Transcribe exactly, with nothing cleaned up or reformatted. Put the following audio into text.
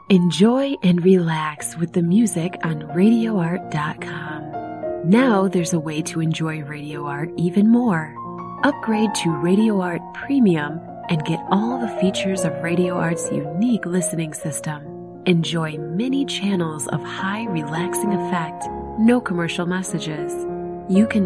Enjoy and relax with the music on radio art dot com. Now there's a way to enjoy Radio Art even more. Upgrade to Radio Art Premium and get all the features of Radio Art's unique listening system. Enjoy many channels of high relaxing effect, no commercial messages. You can